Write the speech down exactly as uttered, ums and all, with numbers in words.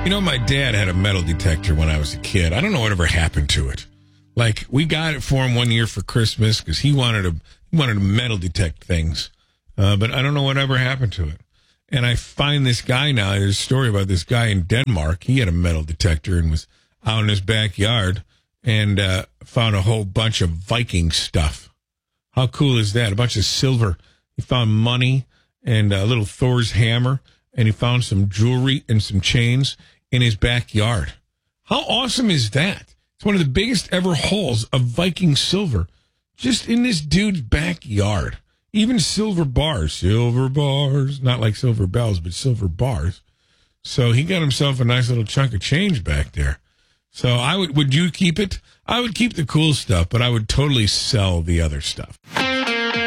You know, my dad had a metal detector when I was a kid. I don't know whatever happened to it. Like, we got it for him one year for Christmas because he wanted to he wanted to metal detect things. Uh, but I don't know whatever happened to it. And I find this guy now, there's a story about this guy in Denmark. He had a metal detector and was out in his backyard and uh, found a whole bunch of Viking stuff. How cool is that? A bunch of silver. He found money and a little Thor's hammer, and he found some jewelry and some chains in his backyard. How awesome is that? It's one of the biggest ever hauls of Viking silver just in this dude's backyard. Even silver bars. Silver bars. Not like silver bells, but silver bars. So he got himself a nice little chunk of change back there. So I would, would you keep it? I would keep the cool stuff, but I would totally sell the other stuff.